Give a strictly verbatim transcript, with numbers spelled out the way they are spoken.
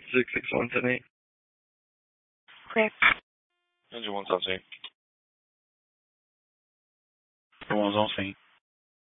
six six one seven eight. Clear. Engine one seven eight. Bons, on sim.